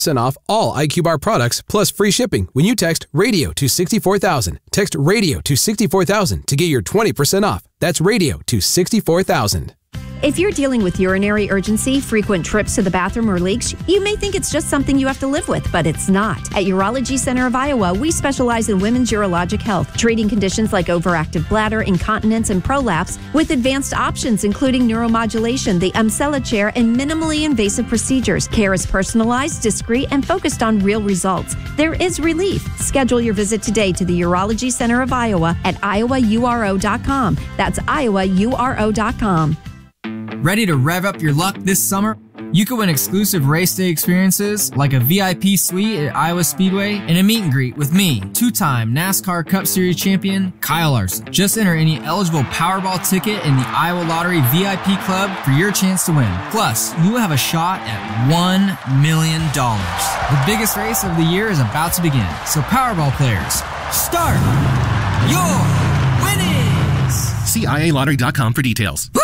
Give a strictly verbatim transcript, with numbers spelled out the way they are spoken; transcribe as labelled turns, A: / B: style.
A: percent off all I Q Bar products plus free shipping when you text radio to sixty-four thousand. Text radio to sixty-four thousand to get your twenty percent off. That's radio to sixty-four thousand.
B: If you're dealing with urinary urgency, frequent trips to the bathroom, or leaks, you may think it's just something you have to live with, but it's not. At Urology Center of Iowa, we specialize in women's urologic health, treating conditions like overactive bladder, incontinence, and prolapse with advanced options including neuromodulation, the Emsella chair, and minimally invasive procedures. Care is personalized, discreet, and focused on real results. There is relief. Schedule your visit today to the Urology Center of Iowa at iowa u r o dot com. That's iowa u r o dot com.
C: Ready to rev up your luck this summer? You can win exclusive race day experiences like a V I P suite at Iowa Speedway and a meet and greet with me, two-time NASCAR Cup Series champion Kyle Larson. Just enter any eligible Powerball ticket in the Iowa Lottery V I P Club for your chance to win. Plus, you will have a shot at one million dollars. The biggest race of the year is about to begin, so Powerball players, start your winnings!
D: See I A lottery dot com for details.